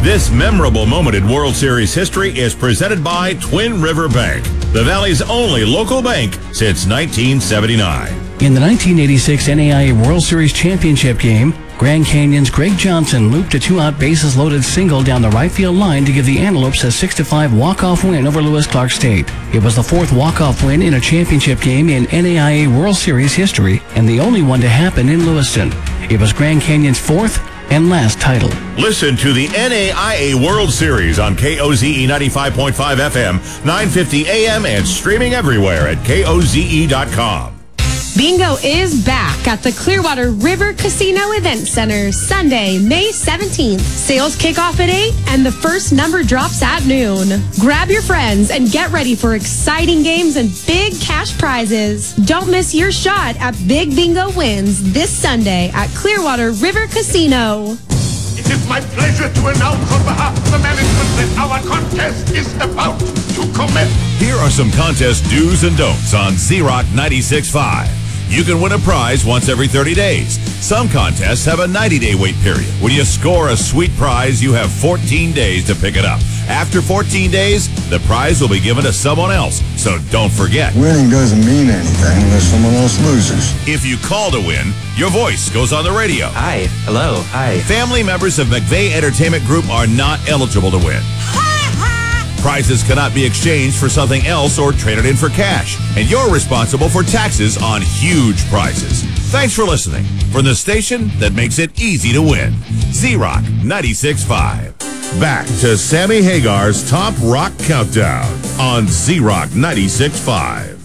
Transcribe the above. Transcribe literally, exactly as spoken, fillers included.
This memorable moment in World Series history is presented by Twin River Bank, the Valley's only local bank since nineteen seventy-nine. In the nineteen eighty-six N A I A World Series championship game, Grand Canyon's Greg Johnson looped a two-out bases-loaded single down the right field line to give the Antelopes a six to five walk-off win over Lewis Clark State. It was the fourth walk-off win in a championship game in N A I A World Series history and the only one to happen in Lewiston. It was Grand Canyon's fourth and last title. Listen to the N A I A World Series on K O Z E ninety-five point five F M, nine fifty A M, and streaming everywhere at K O Z E dot com. Bingo is back at the Clearwater River Casino Event Center Sunday, May seventeenth. Sales kick off at eight and the first number drops at noon. Grab your friends and get ready for exciting games and big cash prizes. Don't miss your shot at Big Bingo Wins this Sunday at Clearwater River Casino. It is my pleasure to announce on behalf of the management that our contest is about to commence. Here are some contest do's and don'ts on Z-Rock ninety-six point five. You can win a prize once every thirty days. Some contests have a ninety-day wait period. When you score a sweet prize, you have fourteen days to pick it up. After fourteen days, the prize will be given to someone else. So don't forget. Winning doesn't mean anything unless someone else loses. If you call to win, your voice goes on the radio. Hi. Hello. Hi. Family members of McVeigh Entertainment Group are not eligible to win. Prizes cannot be exchanged for something else or traded in for cash. And you're responsible for taxes on huge prizes. Thanks for listening. From the station that makes it easy to win. Z-Rock ninety-six point five. Back to Sammy Hagar's Top Rock Countdown on Z-Rock ninety-six point five.